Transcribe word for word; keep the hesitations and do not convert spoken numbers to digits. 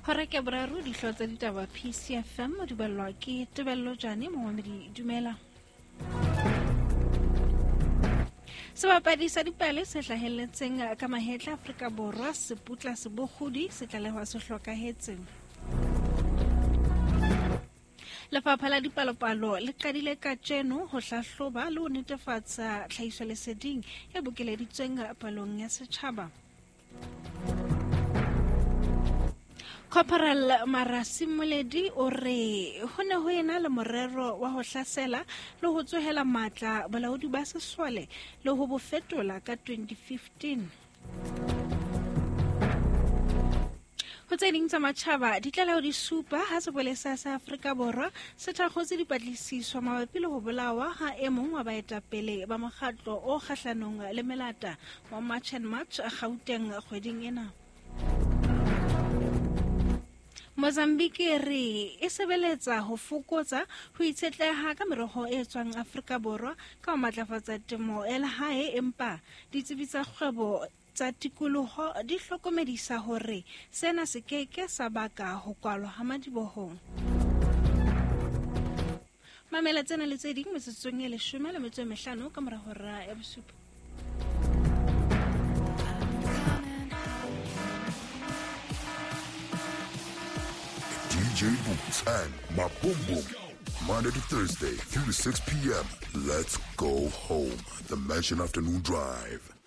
Hora ke boraro di hlotsa ditaba P C F M di ballwa ke Tebello Jane Mohamedi dumela. Sebapadi sa dipale se hlahelletseng ka mahetla Afrika Borwa se putla se bogodi se tlalehwa se hlokahetseng. Lefapha la dipalopalo le qadile ka tjeno ho hlahloba le ho netefatsa tlhahiso leseding e bokeleditsweng palong ya setjhaba. Corporal Marasimoledi o re ho ne ho ena le morero wa ho hlasela le ho tsohela matla balaodi ba sesole le ho bofetola ka twenty fifteen. Ho tse ding tsa matjhaba di tlala ho di supa ha sepolesa sa Afrika Borwa se thakgotse dipatlisiso mabapi le ho bolawa ha e mong wa baetapele ba mokgatlo o kgahlanong le melata wa March and March a Gauteng kgweding ena. Mozambique re e sebeletsa ho fokotsa ho itshetleha ka meroho e tswang Afrika Borwa ka ho matlafatsa temo e lehae empa ditsebi tsa kgwebo tsa tikoloho di hlokomedisa hore sena se keke sa baka ho kwalwa ha madibohong. Mamela tsena le tse ding metsotsong e leshome le metso e mehlano ka mora hora ya bosupa. D J Boots and my boom boom. Monday to Thursday, three to six p.m. Let's go home. The Mansion Afternoon Drive.